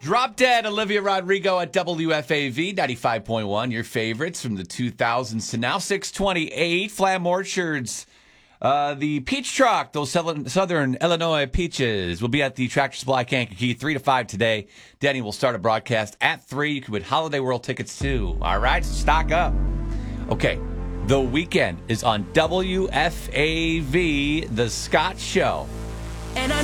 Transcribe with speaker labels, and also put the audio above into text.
Speaker 1: Drop Dead, Olivia Rodrigo at WFAV 95.1. Your favorites from the 2000s to now 628. Flam Orchards. The Peach Truck, those Southern Illinois peaches, will be at the Tractor Supply Kankakee 3 to 5 today. Denny will start a broadcast at 3. You can win Holiday World tickets too. All right, so stock up. Okay, The Weeknd is on WFAV, The Scott Show.
Speaker 2: And I